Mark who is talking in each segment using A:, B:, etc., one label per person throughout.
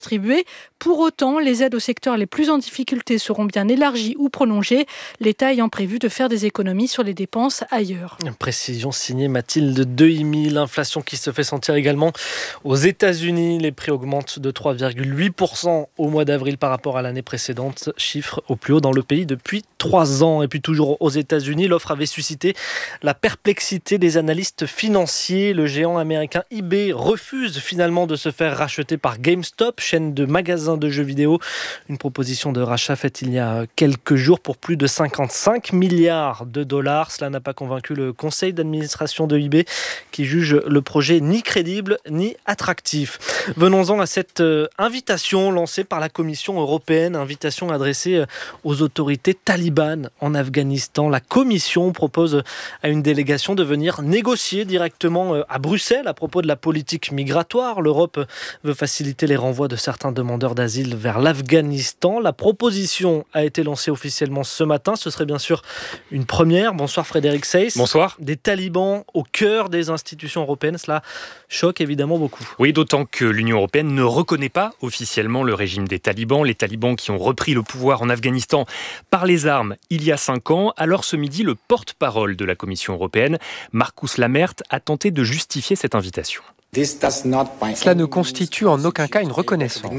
A: distribués. Pour autant, les aides aux secteurs les plus en difficulté seront bien élargies ou prolongées, l'État ayant prévu de faire des économies sur les dépenses ailleurs.
B: Précision signée Mathilde Dehimi. L'inflation qui se fait sentir également aux États-Unis. Les prix augmentent de 3,8% au mois d'avril par rapport à l'année précédente, chiffre au plus haut dans le pays depuis 3 ans. Et puis toujours aux États-Unis, l'offre avait suscité la perplexité des analystes financiers. Le géant américain eBay refuse finalement de se faire racheter par GameStop, chaîne de magasins de jeux vidéo. Une proposition de rachat faite il y a quelques jours pour plus de 55 milliards de dollars. Cela n'a pas convaincu le conseil d'administration de eBay qui juge le projet ni crédible ni attractif. Venons-en à cette invitation lancée par la Commission européenne, invitation adressée aux autorités talibanes en Afghanistan. La Commission propose à une délégation de venir négocier directement à Bruxelles à propos de la politique migratoire. L'Europe veut faciliter les renvois de certains demandeurs d'asile vers l'Afghanistan. La proposition a été lancée officiellement ce matin. Ce serait bien sûr une première. Bonsoir Frédéric Seyss.
C: Bonsoir.
B: Des talibans au cœur des institutions européennes, cela choque évidemment beaucoup.
C: Oui, d'autant que l'Union européenne ne reconnaît pas officiellement le régime des talibans. Les talibans qui ont repris le pouvoir en Afghanistan par les armes il y a 5 ans. Alors ce midi, le porte-parole de la Commission européenne, Markus Lammert, a tenté de justifier cette invitation.
D: Cela ne constitue en aucun cas une reconnaissance.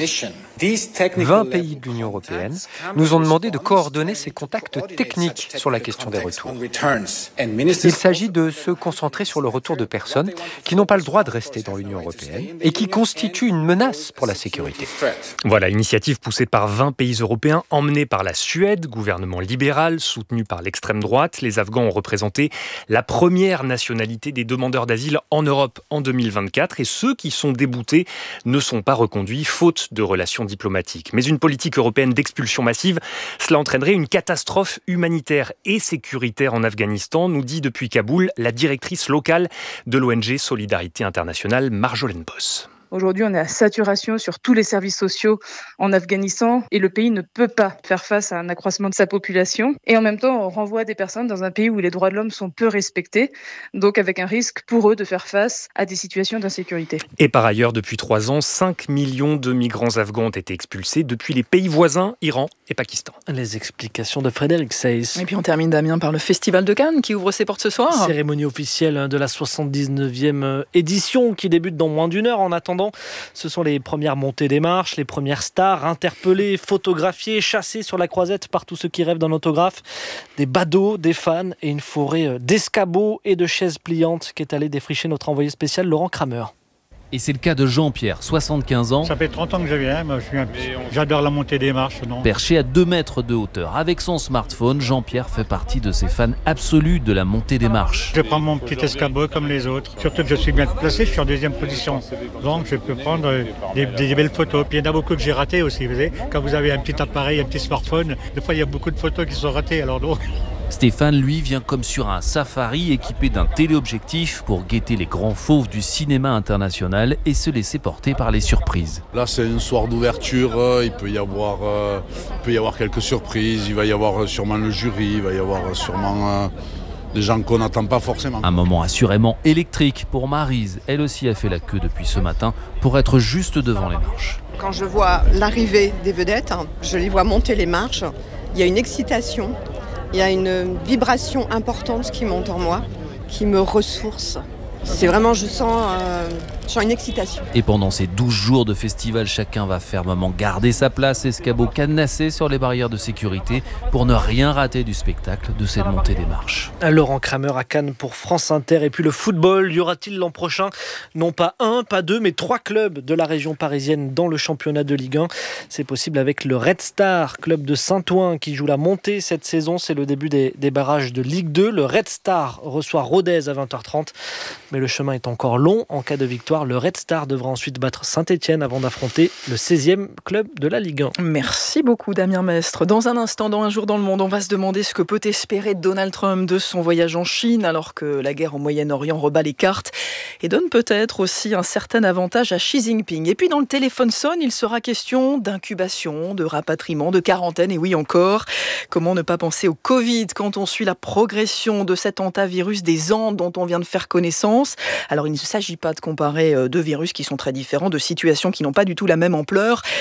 D: 20 pays de l'Union européenne nous ont demandé de coordonner ces contacts techniques sur la question des retours. Il s'agit de se concentrer sur le retour de personnes qui n'ont pas le droit de rester dans l'Union européenne et qui constituent une menace pour la sécurité.
C: Voilà, initiative poussée par 20 pays européens, emmenée par la Suède, gouvernement libéral, soutenu par l'extrême droite. Les Afghans ont représenté la première nationalité des demandeurs d'asile en Europe en 2024. Et ceux qui sont déboutés ne sont pas reconduits, faute de relations diplomatiques. Mais une politique européenne d'expulsion massive, cela entraînerait une catastrophe humanitaire et sécuritaire en Afghanistan, nous dit depuis Kaboul la directrice locale de l'ONG Solidarité Internationale, Marjolaine Boss.
E: Aujourd'hui, on est à saturation sur tous les services sociaux en Afghanistan et le pays ne peut pas faire face à un accroissement de sa population. Et en même temps, on renvoie des personnes dans un pays où les droits de l'homme sont peu respectés, donc avec un risque pour eux de faire face à des situations d'insécurité.
C: Et par ailleurs, depuis 3 ans, 5 millions de migrants afghans ont été expulsés depuis les pays voisins, Iran et Pakistan.
B: Les explications de Frédéric Seyss.
F: Et puis on termine, Damien, par le Festival de Cannes qui ouvre ses portes ce soir.
B: Cérémonie officielle de la 79e édition qui débute dans moins d'1 heure. En attendant, ce sont les premières montées des marches, les premières stars interpellées, photographiées, chassées sur la croisette par tous ceux qui rêvent d'un autographe. Des badauds, des fans et une forêt d'escabeaux et de chaises pliantes qui est allée défricher notre envoyé spécial Laurent Kramer.
G: Et c'est le cas de Jean-Pierre, 75 ans.
H: Ça fait 30 ans que je viens, j'adore la montée des marches. Non.
G: Perché à 2 mètres de hauteur. Avec son smartphone, Jean-Pierre fait partie de ces fans absolus de la montée des marches.
H: Je prends mon petit escabeau comme les autres. Surtout que je suis bien placé, je suis en 2e position. Donc je peux prendre des belles photos. Puis il y en a beaucoup que j'ai ratées aussi. Vous savez, quand vous avez un petit appareil, un petit smartphone, des fois il y a beaucoup de photos qui sont ratées. Alors donc...
G: Stéphane, lui, vient comme sur un safari équipé d'un téléobjectif pour guetter les grands fauves du cinéma international et se laisser porter par les surprises.
I: Là, c'est une soirée d'ouverture, il peut y avoir quelques surprises, il va y avoir sûrement le jury, il va y avoir sûrement des gens qu'on n'attend pas forcément.
G: Un moment assurément électrique pour Maryse. Elle aussi a fait la queue depuis ce matin pour être juste devant les marches.
J: Quand je vois l'arrivée des vedettes, je les vois monter les marches, il y a une excitation. Il y a une vibration importante qui monte en moi, qui me ressource. C'est vraiment, je sens une excitation.
G: Et pendant ces 12 jours de festival, chacun va fermement garder sa place, escabeau cadenassé sur les barrières de sécurité pour ne rien rater du spectacle de cette montée des marches.
B: Laurent Kramer à Cannes pour France Inter. Et puis le football, y aura-t-il l'an prochain non pas 1, pas 2, mais 3 clubs de la région parisienne dans le championnat de Ligue 1. C'est possible avec le Red Star, club de Saint-Ouen qui joue la montée cette saison. C'est le début des barrages de Ligue 2. Le Red Star reçoit Rodez à 20h30. Mais le chemin est encore long. En cas de victoire, le Red Star devra ensuite battre Saint-Etienne avant d'affronter le 16e club de la Ligue 1.
F: Merci beaucoup Damien Mestre. Dans un instant, dans Un jour dans le monde, on va se demander ce que peut espérer Donald Trump de son voyage en Chine alors que la guerre au Moyen-Orient rebat les cartes et donne peut-être aussi un certain avantage à Xi Jinping. Et puis dans le téléphone sonne, il sera question d'incubation, de rapatriement, de quarantaine et oui encore. Comment ne pas penser au Covid quand on suit la progression de cet hantavirus des Andes dont on vient de faire connaissance. Alors il ne s'agit pas de comparer paraît deux virus qui sont très différents, de situations qui n'ont pas du tout la même ampleur.